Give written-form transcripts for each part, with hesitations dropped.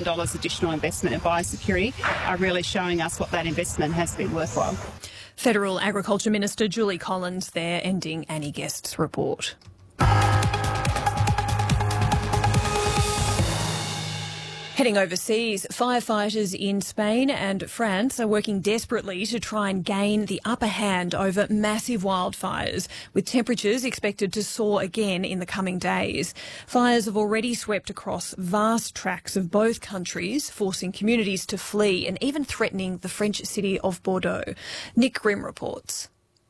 million additional investment in biosecurity are really showing us what that investment has been worthwhile. Federal Agriculture Minister Julie Collins there, ending Annie Guest's report. Heading overseas, firefighters in Spain and France are working desperately to try and gain the upper hand over massive wildfires, with temperatures expected to soar again in the coming days. Fires have already swept across vast tracts of both countries, forcing communities to flee and even threatening the French city of Bordeaux. Nick Grimm reports.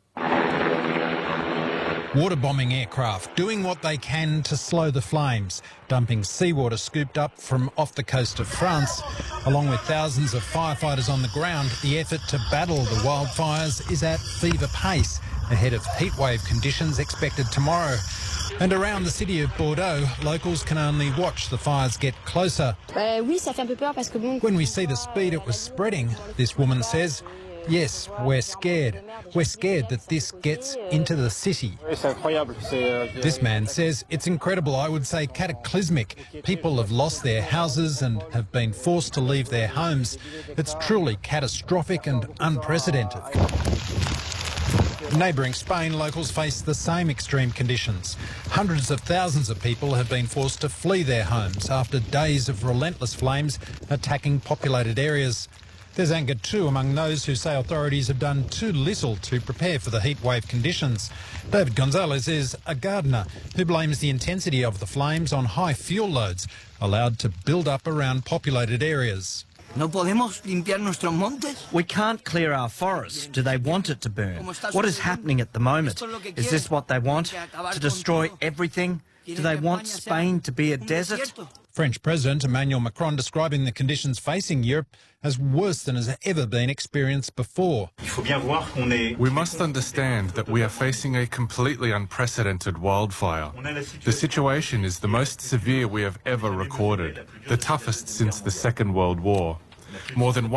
Water-bombing aircraft doing what they can to slow the flames, dumping seawater scooped up from off the coast of France. Along with thousands of firefighters on the ground, the effort to battle the wildfires is at fever pace, ahead of heatwave conditions expected tomorrow. And around the city of Bordeaux, locals can only watch the fires get closer. When we see the speed it was spreading, this woman says, yes, we're scared. We're scared that this gets into the city. This man says it's incredible, I would say cataclysmic. People have lost their houses and have been forced to leave their homes. It's truly catastrophic and unprecedented. In neighbouring Spain, locals face the same extreme conditions. Hundreds of thousands of people have been forced to flee their homes after days of relentless flames attacking populated areas. There's anger too among those who say authorities have done too little to prepare for the heatwave conditions. David Gonzalez is a gardener who blames the intensity of the flames on high fuel loads allowed to build up around populated areas. We can't clear our forests. Do they want it to burn? What is happening at the moment? Is this what they want? To destroy everything? Do they want Spain to be a desert? French President Emmanuel Macron describing the conditions facing Europe as worse than has ever been experienced before. We must understand that we are facing a completely unprecedented wildfire. The situation is the most severe we have ever recorded, the toughest since the Second World War. More than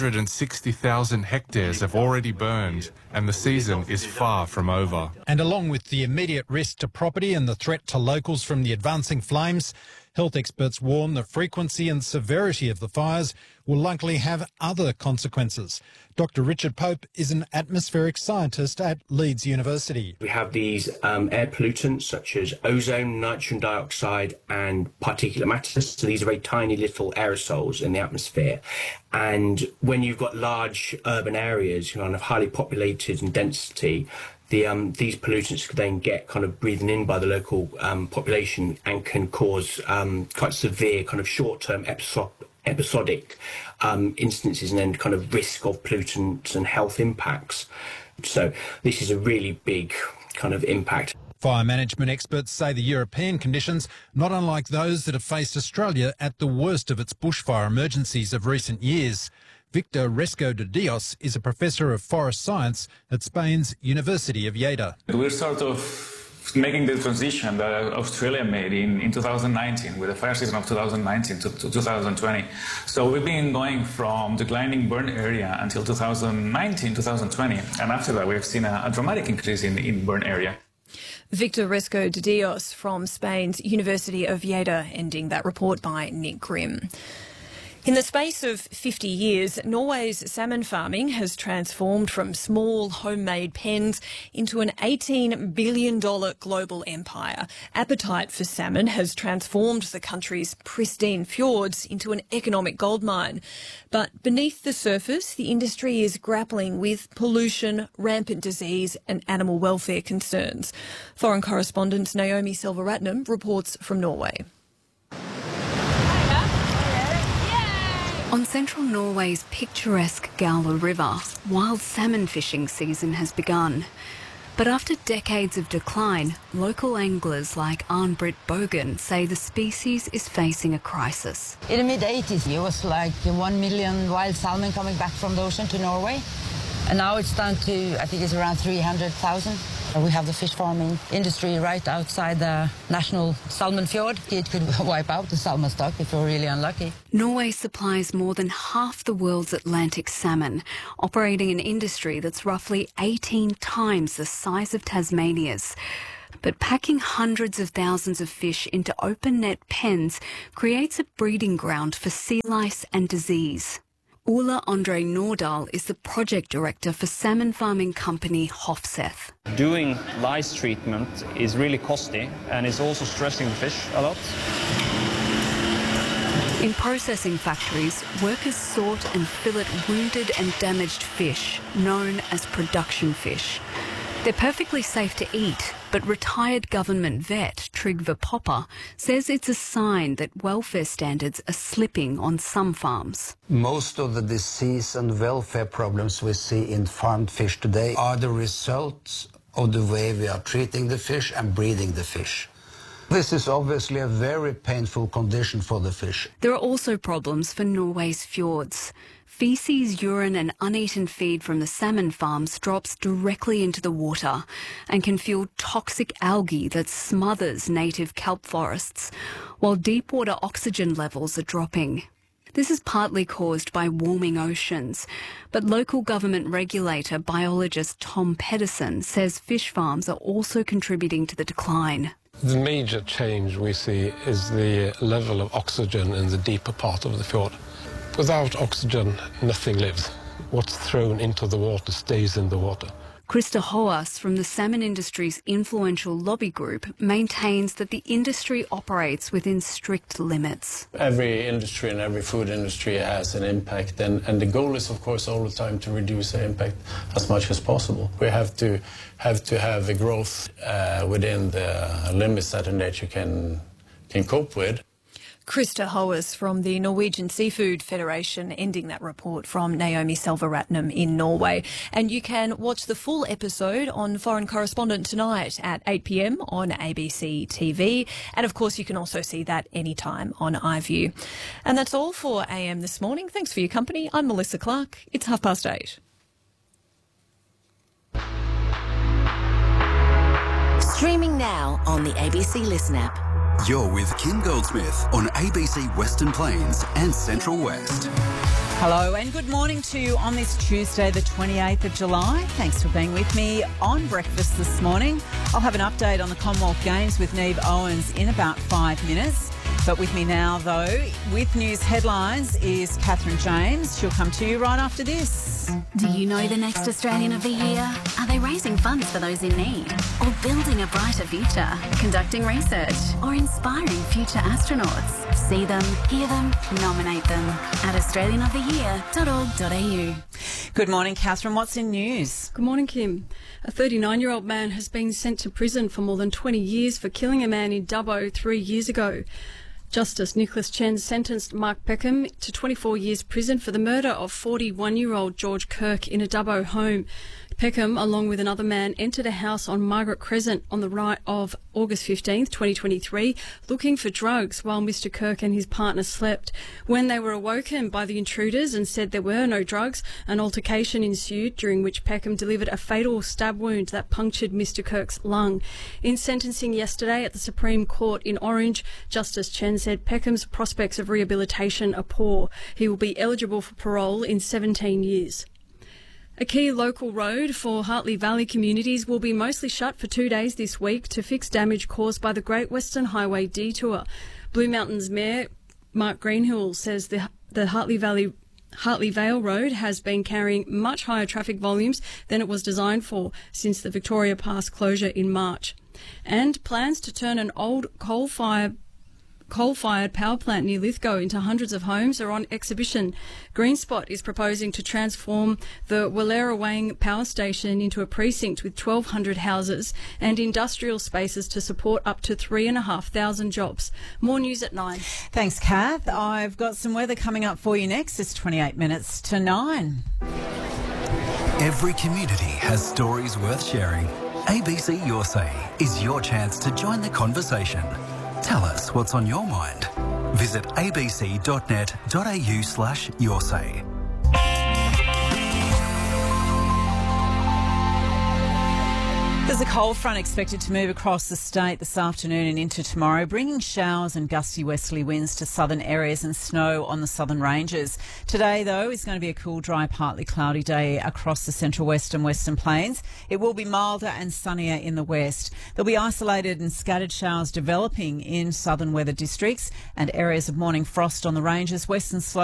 160,000 hectares have already burned, and the season is far from over. And along with the immediate risk to property and the threat to locals from the advancing flames, health experts warn the frequency and severity of the fires will likely have other consequences. Dr. Richard Pope is an atmospheric scientist at Leeds University. We have these air pollutants such as ozone, nitrogen dioxide and particulate matter. So these are very tiny little aerosols in the atmosphere. And when you've got large urban areas, kind of highly populated and density, these pollutants could then get kind of breathed in by the local population and can cause quite severe kind of short-term episodic instances and then kind of risk of pollutants and health impacts. So this is a really big kind of impact. Fire management experts say the European conditions, not unlike those that have faced Australia at the worst of its bushfire emergencies of recent years. Victor Resco de Dios is a professor of forest science at Spain's University of Lleida. We're sort of making the transition that Australia made in 2019 with the fire season of 2019 to 2020. So we've been going from declining burn area until 2019, 2020. And after that, we've seen a dramatic increase in burn area. Victor Resco de Dios from Spain's University of Lleida, ending that report by Nick Grimm. In the space of 50 years, Norway's salmon farming has transformed from small homemade pens into an $18 billion global empire. Appetite for salmon has transformed the country's pristine fjords into an economic goldmine. But beneath the surface, the industry is grappling with pollution, rampant disease and animal welfare concerns. Foreign correspondent Naomi Selvaratnam reports from Norway. On central Norway's picturesque Galva River, wild salmon fishing season has begun. But after decades of decline, local anglers like Arne-Britt Bogen say the species is facing a crisis. In the mid-80s, it was like 1 million wild salmon coming back from the ocean to Norway. And now it's down to, I think it's around 300,000. We have the fish farming industry right outside the national salmon fjord. It could wipe out the salmon stock if we're really unlucky. Norway supplies more than half the world's Atlantic salmon, operating an industry that's roughly 18 times the size of Tasmania's. But packing hundreds of thousands of fish into open net pens creates a breeding ground for sea lice and disease. Ulla Andre Nordahl is the project director for salmon farming company Hofseth. Doing lice treatment is really costly and is also stressing the fish a lot. In processing factories, workers sort and fillet wounded and damaged fish, known as production fish. They're perfectly safe to eat, but retired government vet Trygve Popper says it's a sign that welfare standards are slipping on some farms. Most of the disease and welfare problems we see in farmed fish today are the results of the way we are treating the fish and breeding the fish. This is obviously a very painful condition for the fish. There are also problems for Norway's fjords. Feces, urine and uneaten feed from the salmon farms drops directly into the water and can fuel toxic algae that smothers native kelp forests, while deep water oxygen levels are dropping. This is partly caused by warming oceans, but local government regulator biologist Tom Pedersen says fish farms are also contributing to the decline. The major change we see is the level of oxygen in the deeper part of the fjord. Without oxygen, nothing lives. What's thrown into the water stays in the water. Krista Hoas from the salmon industry's influential lobby group maintains that the industry operates within strict limits. Every industry and every food industry has an impact, and the goal is, of course, all the time to reduce the impact as much as possible. We have to have a growth within the limits that nature can cope with. Krista Hoas from the Norwegian Seafood Federation, ending that report from Naomi Selvaratnam in Norway. And you can watch the full episode on Foreign Correspondent tonight at 8 p.m. on ABC TV. And of course, you can also see that anytime on iView. And that's all for AM this morning. Thanks for your company. I'm Melissa Clark. It's 8:30. Streaming now on the ABC Listen app. You're with Kim Goldsmith on ABC Western Plains and Central West. Hello and good morning to you on this Tuesday, the 28th of July. Thanks for being with me on breakfast this morning. I'll have an update on the Commonwealth Games with Neve Owens in about 5 minutes. But with me now, though, with news headlines is Catherine James. She'll come to you right after this. Do you know the next Australian of the Year? Are they raising funds for those in need? Or building a brighter future? Conducting research? Or inspiring future astronauts? See them, hear them, nominate them at australianoftheyear.org.au. Good morning, Catherine. What's in news? Good morning, Kim. A 39-year-old man has been sent to prison for more than 20 years for killing a man in Dubbo 3 years ago. Justice Nicholas Chen sentenced Mark Peckham to 24 years prison for the murder of 41-year-old George Kirk in a Dubbo home. Peckham, along with another man, entered a house on Margaret Crescent on the night of August 15th, 2023, looking for drugs while Mr Kirk and his partner slept. When they were awoken by the intruders and said there were no drugs, an altercation ensued during which Peckham delivered a fatal stab wound that punctured Mr Kirk's lung. In sentencing yesterday at the Supreme Court in Orange, Justice Chen said Peckham's prospects of rehabilitation are poor. He will be eligible for parole in 17 years. A key local road for Hartley Valley communities will be mostly shut for 2 days this week to fix damage caused by the Great Western Highway detour. Blue Mountains Mayor Mark Greenhill says the Hartley Vale Road has been carrying much higher traffic volumes than it was designed for since the Victoria Pass closure in March. And plans to turn an old coal-fired power plant near Lithgow into hundreds of homes are on exhibition. Greenspot is proposing to transform the Wallerawang power station into a precinct with 1,200 houses and industrial spaces to support up to 3,500 jobs. More news at 9. Thanks, Kath. I've got some weather coming up for you next. It's 28 minutes to 9. Every community has stories worth sharing. ABC Your Say is your chance to join the conversation. Tell us what's on your mind. Visit abc.net.au/yoursay. The There's a cold front expected to move across the state this afternoon and into tomorrow, bringing showers and gusty westerly winds to southern areas and snow on the southern ranges. Today, though, is going to be a cool, dry, partly cloudy day across the central west and western plains. It will be milder and sunnier in the west. There'll be isolated and scattered showers developing in southern weather districts and areas of morning frost on the ranges. Western slopes